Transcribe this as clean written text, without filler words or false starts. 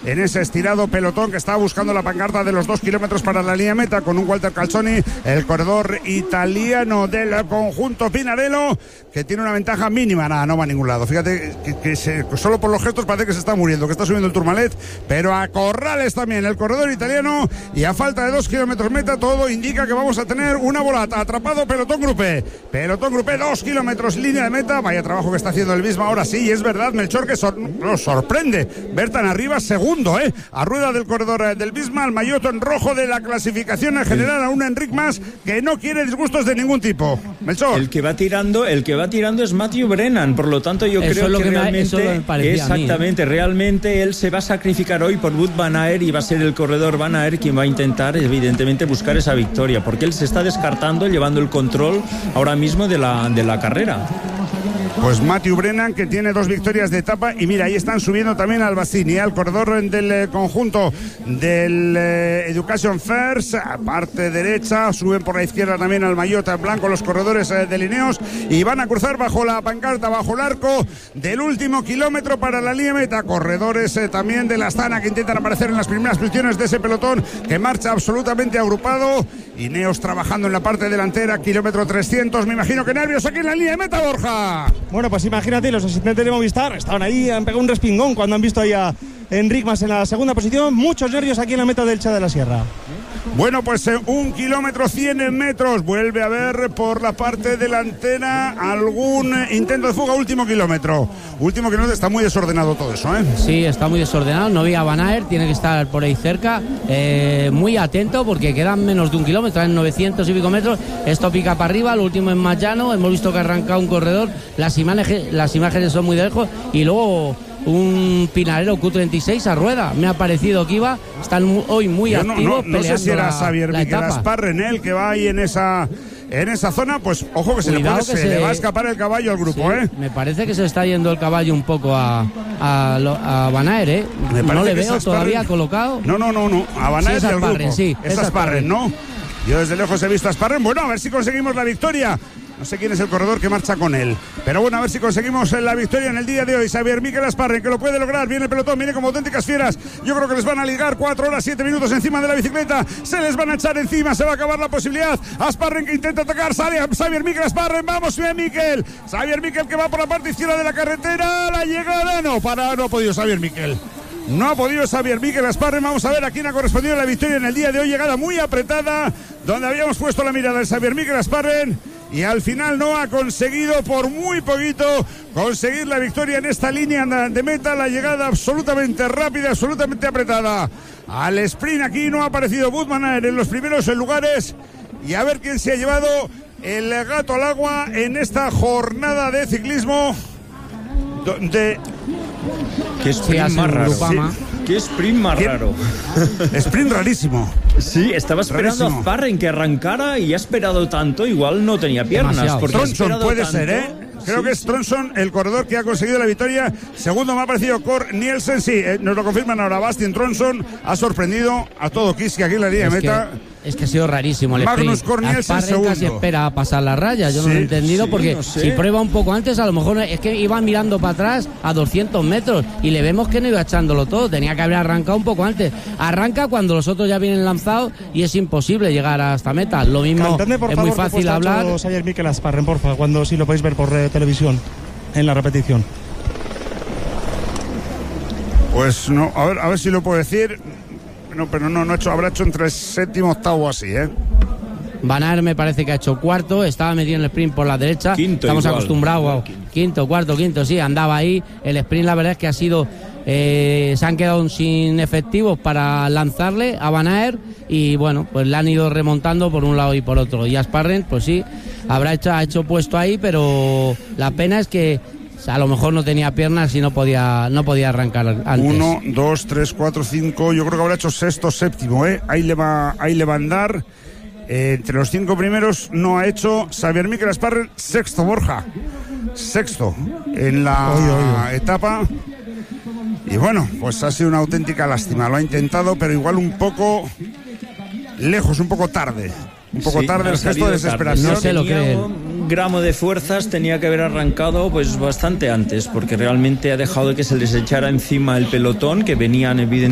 en ese estirado pelotón que está buscando la pancarta de los 2 kilómetros para la línea meta, con un Walter Calzoni, el corredor italiano del conjunto Pinarello, que tiene una ventaja mínima. Nada, no va a ningún lado. Fíjate que solo por los gestos parece que se está muriendo, que está subiendo el Tourmalet, pero a corrales también el corredor italiano, y a falta de 2 kilómetros meta todo indica que vamos a tener una volata. Atrapado pelotón grupé, 2 kilómetros línea de meta. Vaya trabajo que está haciendo el Visma ahora sí, y es verdad, Melchor, que nos sorprende ver tan arriba, segundo, a rueda del corredor del Visma, el maillot en rojo de la clasificación en general, a un Enric Mas que no quiere disgustos de ningún tipo. Melchor. El que va tirando es Matthew Brennan, por lo tanto yo creo que realmente, exactamente, realmente él se va a sacrificar hoy por Wout van Aert, y va a ser el corredor Van Aert quien va a intentar evidentemente buscar esa victoria, porque él se está descartando, llevando el control ahora mismo de la carrera. Pues Matthew Brennan, que tiene 2 victorias de etapa, y mira, ahí están subiendo también al Bassini, al corredor del conjunto del Education First, parte derecha, suben por la izquierda también al maillot blanco los corredores de Ineos, y van a cruzar bajo la pancarta, bajo el arco del último kilómetro para la línea meta. Corredores también de la Astana que intentan aparecer en las primeras posiciones de ese pelotón que marcha absolutamente agrupado. Ineos trabajando en la parte delantera, kilómetro 300, me imagino que nervios aquí en la línea de meta, Borja. Bueno, pues imagínate, los asistentes de Movistar estaban ahí, han pegado un respingón cuando han visto ahí a Enric Mas en la segunda posición. Muchos nervios aquí en la meta del Cha de la Sierra. Bueno, pues 1 kilómetro 100 metros. Vuelve a haber por la parte delantera algún intento de fuga. Último kilómetro está muy desordenado todo eso, ¿eh? Sí, está muy desordenado. No vi a Van Aert, tiene que estar por ahí cerca, muy atento porque quedan menos de 1 kilómetro, en 900 y pico metros. Esto pica para arriba, lo último es más llano. Hemos visto que ha arrancado un corredor, las imágenes son muy de lejos, y luego un Pinarello Q36 a rueda. Me ha parecido que están hoy muy activos. No sé si era Xavier Miquel Asparren que va ahí en esa zona. Pues ojo que se le va a escapar el caballo al grupo, sí, me parece que se está yendo el caballo un poco a Van Aert, no le veo todavía colocado. No, a Van Aert sí, al grupo. Sí, es Asparren, ¿no? Yo desde lejos he visto a Asparren. Bueno, a ver si conseguimos la victoria. No sé quién es el corredor que marcha con él, pero bueno, a ver si conseguimos la victoria en el día de hoy. Xavier Miquel Asparren, que lo puede lograr. Viene el pelotón, viene como auténticas fieras. Yo creo que les van a ligar 4 horas 7 minutos encima de la bicicleta. Se les van a echar encima, se va a acabar la posibilidad. Asparren que intenta atacar, sale Xavier Miquel Asparren. Vamos, Miquel. Xavier Miquel que va por la parte izquierda de la carretera. La llegada no ha podido Xavier Miquel. No ha podido Xavier Miquel Asparren. Vamos a ver a quién ha correspondido la victoria en el día de hoy. Llegada muy apretada, donde habíamos puesto la mirada de Xavier Miquel Asparren, y al final no ha conseguido, por muy poquito, conseguir la victoria en esta línea de meta. La llegada absolutamente rápida, absolutamente apretada. Al sprint aquí no ha aparecido Wout van Aert en los primeros lugares, y a ver quién se ha llevado el gato al agua en esta jornada de ciclismo. Qué sprint más raro. Sí. Qué sprint más raro. Sprint rarísimo. Sí, estaba esperando a Asparren que arrancara, y ha esperado tanto, igual no tenía piernas. Tronson puede ser, Creo que es Tronson el corredor que ha conseguido la victoria. Segundo me ha parecido Cor Nielsen. Sí, nos lo confirman ahora. Bastian Tronson ha sorprendido a todo Kiski aquí en la línea de meta. Es que ha sido rarísimo el Magnus sprint. Cor Nielsen segundo. Casi espera a pasar la raya. Yo no lo he entendido, porque no sé, si prueba un poco antes, a lo mejor es que iba mirando para atrás a 200 metros y le vemos que no iba echándolo todo. Tenía que haber arrancado un poco antes. Arranca cuando los otros ya vienen lanzados y es imposible llegar hasta meta. Lo mismo, cantadme, por es favor, muy fácil hablar. Xavier Miquel Asparren, por favor, cuando sí lo podéis ver por televisión en la repetición. Pues no, a ver si lo puedo decir. No, pero no ha hecho, habrá hecho entre séptimo, octavo así, Van Aert me parece que ha hecho cuarto, estaba metido en el sprint por la derecha. Quinto, estamos igual, acostumbrados. Quinto, cuarto, sí, andaba ahí. El sprint, la verdad es que ha sido, se han quedado sin efectivos para lanzarle a Van Aert, y bueno, pues le han ido remontando por un lado y por otro. Y Asparren, pues sí, ha hecho puesto ahí, pero la pena es que a lo mejor no tenía piernas y no podía arrancar antes. 1, 2, 3, 4, 5. Yo creo que habrá hecho sexto, séptimo, Ahí le va a andar. Entre los 5 primeros no ha hecho Xavier Miquel Asparren. Sexto, Borja. Sexto en la etapa. Y bueno, pues ha sido una auténtica lástima. Lo ha intentado, pero igual un poco lejos, un poco tarde. Un poco tarde el gesto de desesperación. No se lo cree. Un gramo de fuerzas, tenía que haber arrancado pues bastante antes, porque realmente ha dejado que se les echara encima el pelotón, que venían evidentemente